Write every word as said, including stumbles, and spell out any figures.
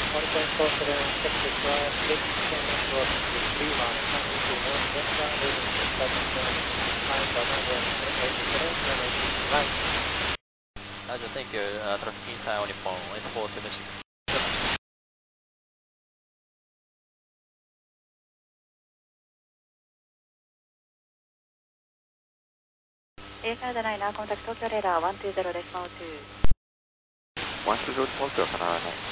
one point four seven six required six descending towards the three line, passing to north Delta, leading to seven seven five Bavaria, eighty-seven, seven eighty right. Roger, thank you. Uh, traffic inside on your phone, one four seven six. A Canada Liner, contact Tokyo Radar one two zero decimal two. one two zero decimal two かな。